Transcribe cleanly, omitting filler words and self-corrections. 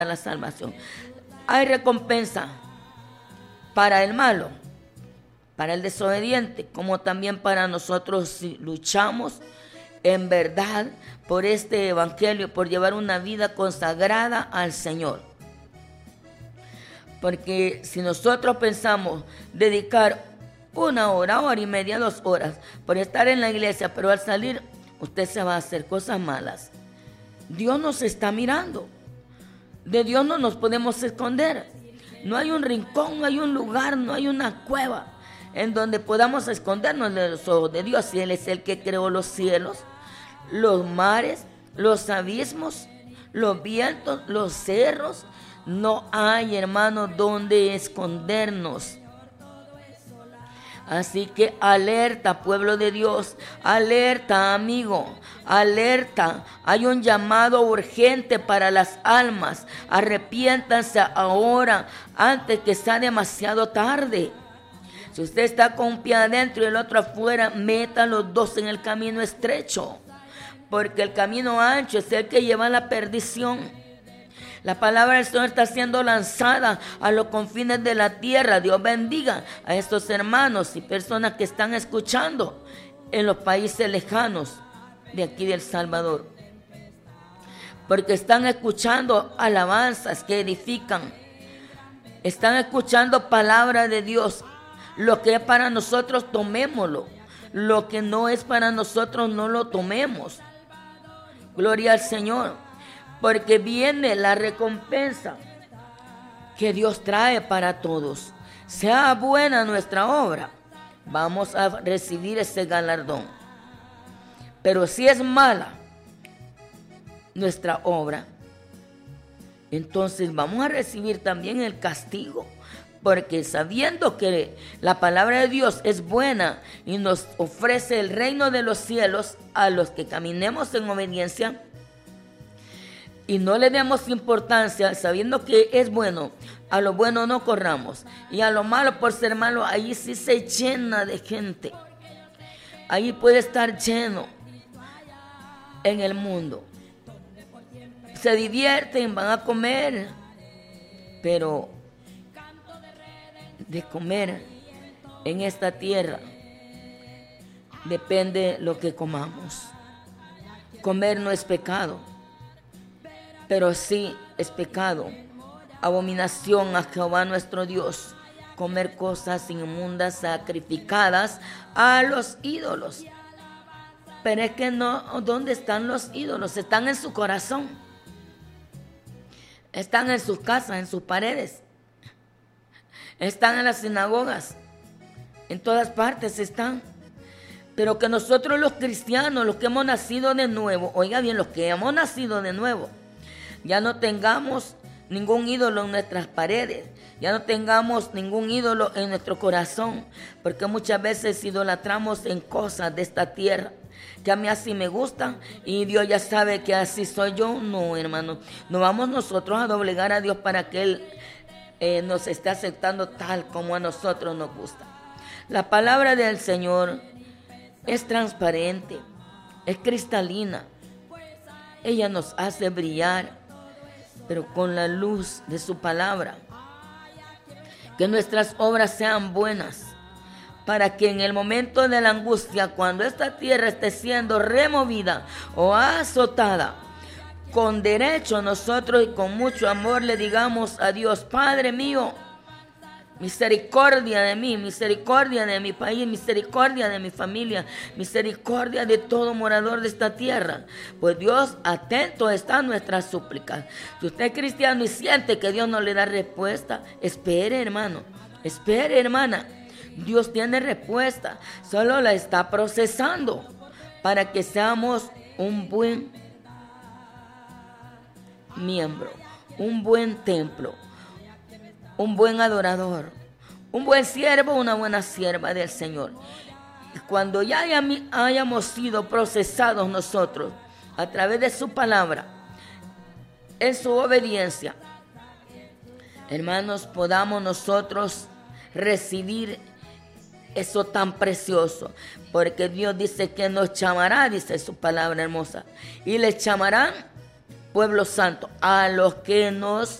la salvación. Hay recompensa para el malo, para el desobediente, como también para nosotros si luchamos en verdad por este evangelio, por llevar una vida consagrada al Señor. Porque si nosotros pensamos dedicar 1 hora, hora y media, 2 horas por estar en la iglesia, pero al salir usted se va a hacer cosas malas, Dios nos está mirando. De Dios no nos podemos esconder. No hay un rincón, no hay un lugar, no hay una cueva en donde podamos escondernos de los ojos de Dios. Si Él es el que creó los cielos, los mares, los abismos, los vientos, los cerros, no hay, hermano, donde escondernos. Así que alerta, pueblo de Dios, alerta, amigo, alerta. Hay un llamado urgente para las almas. Arrepiéntanse ahora, antes que sea demasiado tarde. Si usted está con un pie adentro y el otro afuera, meta los dos en el camino estrecho, porque el camino ancho es el que lleva a la perdición. La palabra del Señor está siendo lanzada a los confines de la tierra. Dios bendiga a estos hermanos y personas que están escuchando en los países lejanos de aquí de El Salvador, porque están escuchando alabanzas que edifican, están escuchando palabra de Dios. Lo que es para nosotros, tomémoslo. Lo que no es para nosotros, no lo tomemos. Gloria al Señor. Porque viene la recompensa que Dios trae para todos. Sea buena nuestra obra, vamos a recibir ese galardón. Pero si es mala nuestra obra, entonces vamos a recibir también el castigo. Porque sabiendo que la palabra de Dios es buena y nos ofrece el reino de los cielos a los que caminemos en obediencia, y no le demos importancia, sabiendo que es bueno, a lo bueno no corramos. Y a lo malo, por ser malo, ahí sí se llena de gente. Ahí puede estar lleno en el mundo. Se divierten, van a comer, pero de comer en esta tierra depende lo que comamos. Comer no es pecado, pero sí es pecado, abominación a Jehová nuestro Dios, comer cosas inmundas sacrificadas a los ídolos. Pero es que no, ¿dónde están los ídolos? Están en su corazón, están en sus casas, en sus paredes, están en las sinagogas, en todas partes están. Pero que nosotros los cristianos, los que hemos nacido de nuevo, oiga bien, los que hemos nacido de nuevo, ya no tengamos ningún ídolo en nuestras paredes, ya no tengamos ningún ídolo en nuestro corazón, porque muchas veces idolatramos en cosas de esta tierra, que a mí así me gustan y Dios ya sabe que así soy yo. No, hermano, no vamos nosotros a doblegar a Dios para que Él nos esté aceptando tal como a nosotros nos gusta. La palabra del Señor es transparente, es cristalina, ella nos hace brillar, pero con la luz de su palabra. Que nuestras obras sean buenas, para que en el momento de la angustia, cuando esta tierra esté siendo removida o azotada, con derecho nosotros y con mucho amor le digamos a Dios: Padre mío, misericordia de mí, misericordia de mi país, misericordia de mi familia, misericordia de todo morador de esta tierra. Pues Dios atento está a nuestras súplicas. Si usted es cristiano y siente que Dios no le da respuesta, espere, hermano, espere, hermana. Dios tiene respuesta, solo la está procesando para que seamos un buen miembro, un buen templo, un buen adorador, un buen siervo, una buena sierva del Señor. Y cuando ya hayamos sido procesados nosotros a través de su palabra, en su obediencia, hermanos, podamos nosotros recibir eso tan precioso, porque Dios dice que nos llamará, dice su palabra hermosa, y les llamarán pueblo santo, a los que nos